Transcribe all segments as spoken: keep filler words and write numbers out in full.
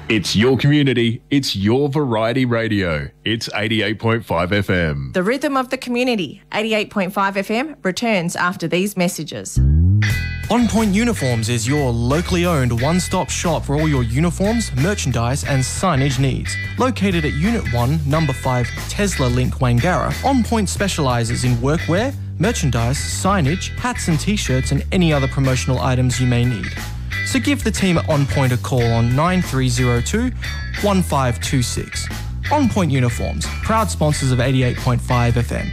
It's your community. It's your variety radio. It's eighty-eight point five F M. The rhythm of the community, eighty-eight point five F M, returns after these messages. On Point Uniforms is your locally owned one-stop shop for all your uniforms, merchandise and signage needs. Located at Unit one, Number five, Tesla Link, Wangara, On Point specialises in workwear, merchandise, signage, hats and t-shirts and any other promotional items you may need. So give the team at On Point a call on nine three zero two, one five two six. On Point Uniforms, proud sponsors of eighty-eight point five F M.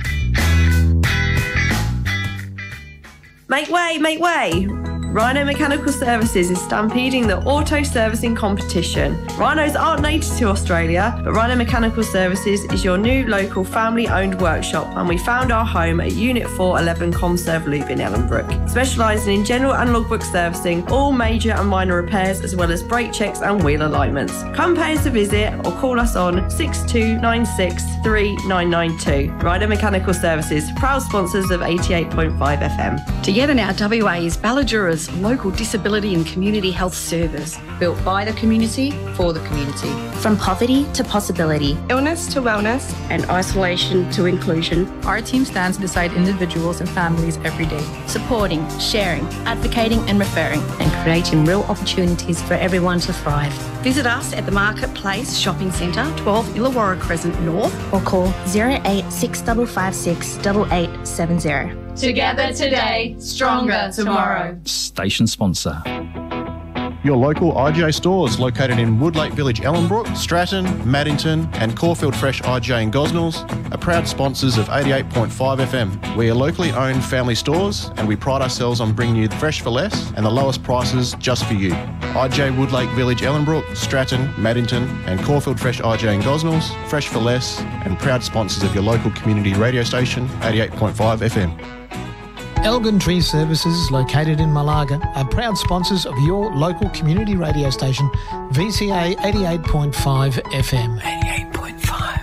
Make way, make way! Rhino Mechanical Services is stampeding the auto servicing competition. Rhinos aren't native to Australia, but Rhino Mechanical Services is your new local family-owned workshop, and we found our home at Unit four eleven Comserve Loop in Ellenbrook, specialising in general and logbook servicing, all major and minor repairs, as well as brake checks and wheel alignments. Come pay us a visit or call us on six two nine six, three nine nine two. Rhino Mechanical Services, proud sponsors of eighty-eight point five F M. Together Now W A is Balladura's local disability and community health service, built by the community for the community. From poverty to possibility, illness to wellness, and isolation to inclusion, our team stands beside individuals and families every day, supporting, sharing, advocating and referring, and creating real opportunities for everyone to thrive. Visit us at the Marketplace Shopping Centre, twelve Illawarra Crescent North, or call zero eight six five five six eight eight seven zero. Together today, stronger tomorrow. Station sponsor. Your local I J stores located in Woodlake Village, Ellenbrook, Stratton, Maddington and Caulfield Fresh I J and Gosnells are proud sponsors of eighty-eight point five F M. We are locally owned family stores and we pride ourselves on bringing you fresh for less and the lowest prices just for you. I J Woodlake Village, Ellenbrook, Stratton, Maddington and Caulfield Fresh I J and Gosnells, fresh for less and proud sponsors of your local community radio station, eighty-eight point five F M. Elgin Tree Services, located in Malaga, are proud sponsors of your local community radio station, V C A eighty-eight point five F M. eighty-eight point five.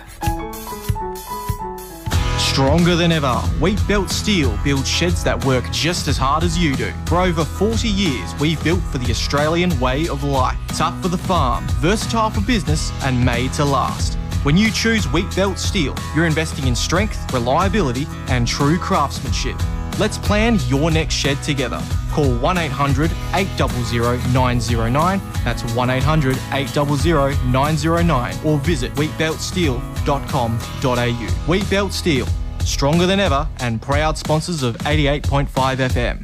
Stronger than ever, Wheat Belt Steel builds sheds that work just as hard as you do. For over forty years, we've built for the Australian way of life. Tough for the farm, versatile for business, and made to last. When you choose Wheat Belt Steel, you're investing in strength, reliability, and true craftsmanship. Let's plan your next shed together. Call one eight hundred, eight hundred, nine oh nine, that's one eight hundred, eight hundred, nine oh nine, or visit wheat belt steel dot com dot a u. Wheat Belt Steel, stronger than ever and proud sponsors of eighty-eight point five F M.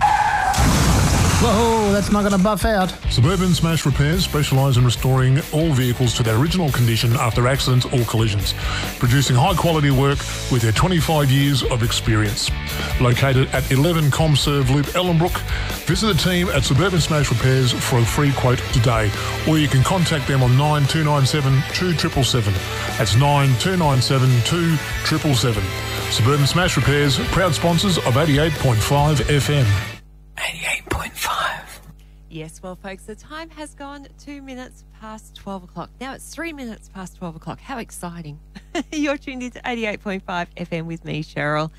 Whoa, that's not going to buff out. Suburban Smash Repairs specialise in restoring all vehicles to their original condition after accidents or collisions, producing high-quality work with their twenty-five years of experience. Located at eleven Comserve Loop, Ellenbrook, visit the team at Suburban Smash Repairs for a free quote today, or you can contact them on nine two nine seven, two seven seven seven. That's nine two nine seven, two seven seven seven. Suburban Smash Repairs, proud sponsors of eighty-eight point five F M. eighty-eight point five. Yes, well, folks, the time has gone two minutes past twelve o'clock. Now it's three minutes past twelve o'clock. How exciting. You're tuned into eighty-eight point five F M with me, Cheryl.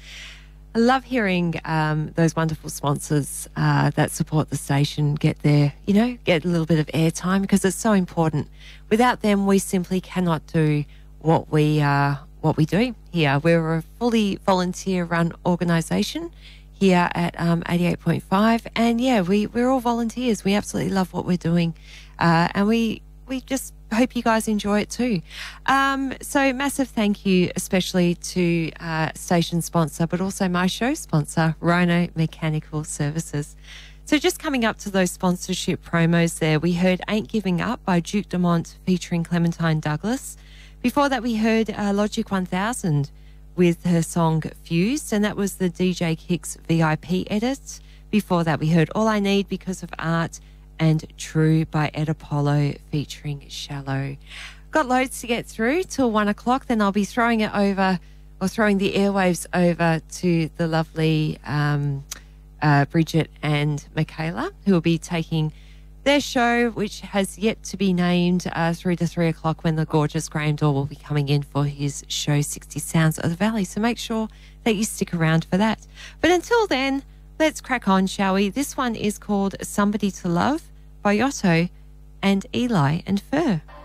I love hearing um, those wonderful sponsors uh, that support the station get their, you know, get a little bit of airtime because it's so important. Without them, we simply cannot do what we, uh, what we do here. We're a fully volunteer-run organisation here at um, eighty-eight point five, and yeah, we, we're all volunteers. We absolutely love what we're doing, uh, and we we just hope you guys enjoy it too. Um, so massive thank you especially to uh, station sponsor, but also my show sponsor, Rhino Mechanical Services. So just coming up to those sponsorship promos there, we heard Ain't Giving Up by Duke Dumont featuring Clementine Douglas. Before that, we heard uh, Logic one thousand with her song Fused, and that was the D J Kicks V I P edit. Before that, we heard All I Need Because of Art and True by Ed Apollo featuring Shallow. Got loads to get through till one o'clock, then I'll be throwing it over, or throwing the airwaves over to the lovely um, uh, Bridget and Michaela, who will be taking their show, which has yet to be named, uh, through to three o'clock when the gorgeous Graham Dorr will be coming in for his show sixty Sounds of the Valley. So make sure that you stick around for that. But until then, let's crack on, shall we? This one is called Somebody to Love by Otto and Eli and Fur.